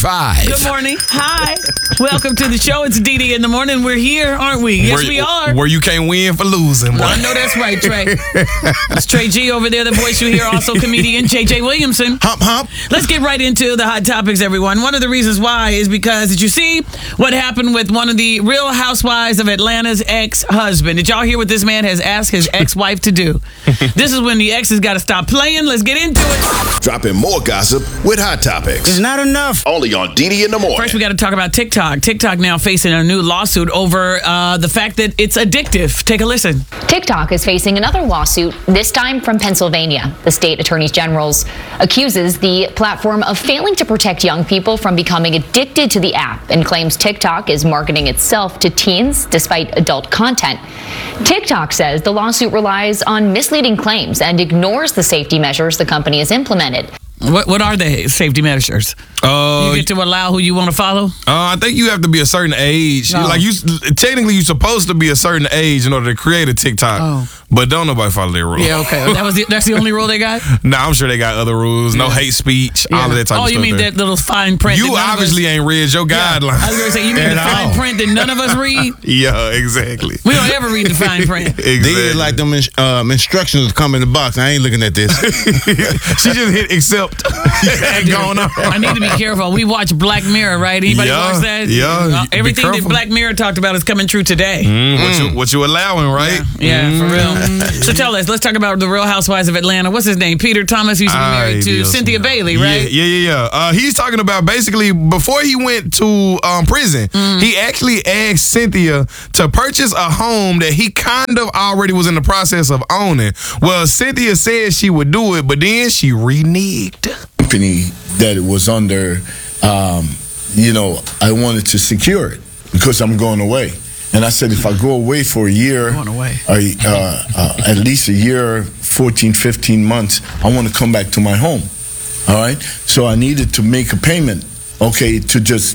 5. Good morning. Hi. Welcome to the show. It's Dee Dee in the morning. We're here, aren't we? Yes, we are. Where you can't win for losing, boy. I know that's right, Trey. It's Trey G over there, the voice you hear, also comedian JJ Williamson. Hump, hump. Let's get right into the hot topics, everyone. One of the reasons why is because, did you see what happened with one of the Real Housewives of Atlanta's ex-husband? Did y'all hear what this man has asked his ex-wife to do? This is when the ex has got to stop playing. Let's get into it. Dropping more gossip with hot topics. It's not enough. Only on Dee Dee in the morning. First, we got to talk about TikTok. TikTok now facing a new lawsuit over the fact that it's addictive. Take a listen. TikTok is facing another lawsuit, this time from Pennsylvania. The state attorney general accuses the platform of failing to protect young people from becoming addicted to the app and claims TikTok is marketing itself to teens despite adult content. TikTok says the lawsuit relies on misleading claims and ignores the safety measures the company has implemented. What are the safety measures? You get to allow who you want to follow? I think you have to be a certain age. Oh. Like technically, you're supposed to be a certain age in order to create a TikTok. But don't nobody follow their rules. Yeah, okay. That's the only rule they got? Nah, I'm sure they got other rules. No hate speech, all of that type of stuff. Oh, you mean that little fine print? You obviously ain't read your guidelines. I was going to say, you mean the fine print that none of us read? Yeah, exactly. We don't ever read the fine print. Exactly. They like them instructions come in the box. I ain't looking at this. She just hit accept. Going on. I need to be careful. We watch Black Mirror, right? Anybody watch that? Yeah. Everything that Black Mirror talked about is coming true today. What you allowing, right? Yeah, for real. So tell us, let's talk about the Real Housewives of Atlanta. What's his name? Peter Thomas used to be married to Cynthia Bailey, right? Yeah. He's talking about basically before he went to prison, he actually asked Cynthia to purchase a home that he kind of already was in the process of owning. Well, Cynthia said she would do it, but then she reneged. Company that it was under, I wanted to secure it because I'm going away. And I said, if I go away for a year, at least a year, 14, 15 months, I want to come back to my home. All right? So I needed to make a payment, to just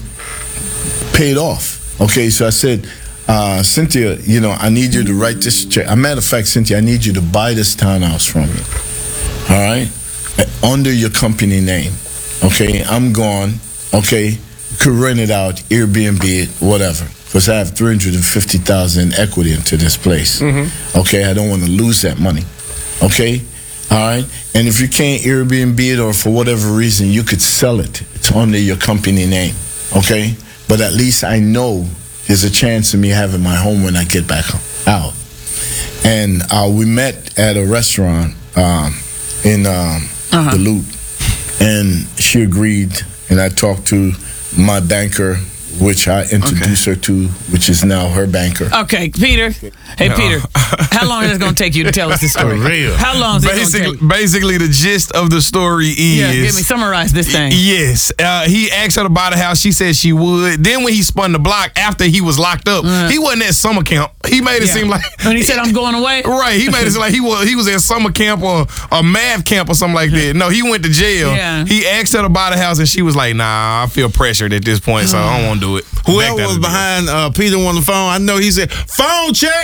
pay it off. Okay, so I said, Cynthia, I need you to write this check. As a matter of fact, Cynthia, I need you to buy this townhouse from me. All right? Under your company name. Okay, I'm gone. Okay, you could rent it out, Airbnb it, whatever. Because I have $350,000 in equity into this place. Okay, I don't want to lose that money. Okay, all right. And if you can't Airbnb it or for whatever reason, you could sell it. It's under your company name. Okay, but at least I know there's a chance of me having my home when I get back out. And we met at a restaurant in the Loop, and she agreed, and I talked to my banker, which I introduced her to, which is now her banker. Okay, Peter. Hey, Peter. How long is it going to take you to tell us this story? For real. How long is it going to take? Basically, the gist of the story is... summarize this thing. Yes. He asked her to buy the house. She said she would. Then when he spun the block, after he was locked up, he wasn't at summer camp. He made it seem like... When he said, I'm going away? Right. He made it seem like he was at summer camp or a math camp or something like that. No, he went to jail. Yeah. He asked her to buy the house, and she was like, nah, I feel pressured at this point, so I don't want to do it. Whoever was behind Peter on the phone, I know he said, phone check.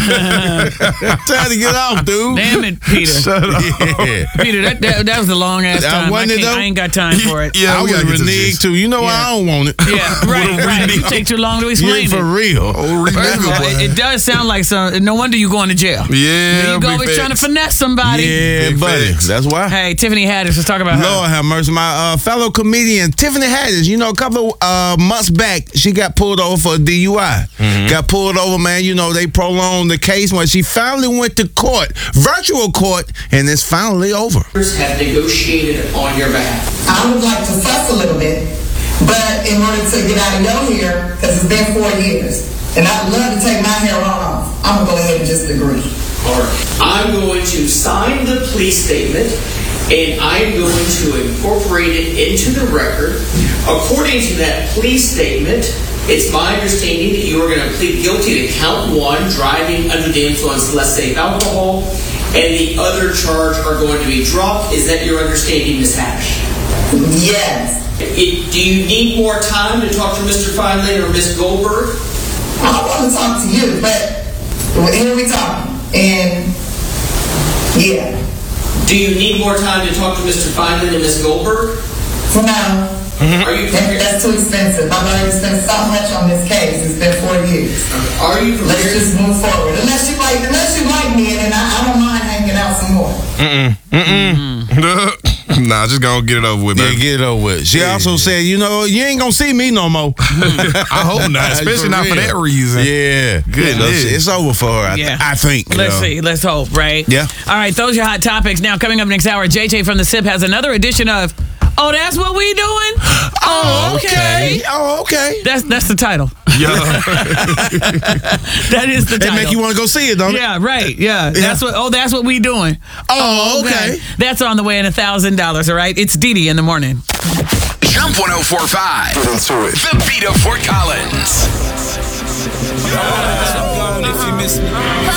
Trying to get off, dude. Damn it, Peter. Shut up. Yeah. Peter, that was a long ass time. I ain't got time for it. Yeah, I would renege too. You know why I don't want it. Yeah, right. You take too long to explain for real. First of all, it does sound like some. No wonder you going to jail. Yeah, you always trying to finesse somebody. Yeah, buddy. That's why. Hey, Tiffany Haddish, let's talk about her. Lord have mercy. My fellow comedian, Tiffany Haddish, a couple of months back, she got pulled over for a DUI. Got pulled over, man. They prolonged the case when she finally went to court, virtual court, and it's finally over. Have negotiated on your behalf. I would like to fuss a little bit, but in order to get out of your hair, because it's been 4 years, and I'd love to take my hair off, I'm going to go ahead and just agree. All right. I'm going to sign the plea statement, and I'm going to incorporate it into the record. According to that plea statement, it's my understanding that you are going to plead guilty to count 1, driving under the influence of less safe alcohol, and the other charge are going to be dropped. Is that your understanding, Ms. Hash? Yes. Do you need more time to talk to Mr. Feinley or Ms. Goldberg? I want to talk to you, but here we talking. And, yeah. Do you need more time to talk to Mr. Feinley and Ms. Goldberg? For now. Are you prepared? That's too expensive. I've already spent so much on this case. It's been 4 years. Are you Let's prepared? just move forward. Unless you like me, and then I don't mind hanging out some more. Nah, just gonna get it over with, Yeah, baby. get it over with. She also said, you ain't gonna see me no more. I hope not, especially not for that reason. Yeah. Goodness. It's over for her, I think. Let's see. Let's hope, right? Yeah. All right, those are hot topics. Now, coming up next hour, JJ from The Sip has another edition of Oh, That's What We Doing? Oh, okay. Oh, okay. That's the title. Yeah. That is the title. It make you want to go see it, don't it? Yeah, right. Yeah. That's what we doing. Oh, okay. That's on the way in $1,000, all right? It's Didi in the morning. Jump 104.5. The beat of Fort Collins. If you miss me.